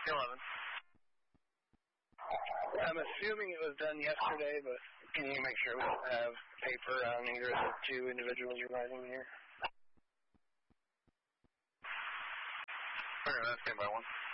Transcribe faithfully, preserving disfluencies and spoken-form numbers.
eleven. I'm assuming it was done yesterday, but can you make sure we don't have paper on either of the two individuals arriving here? Okay, that's ten by one.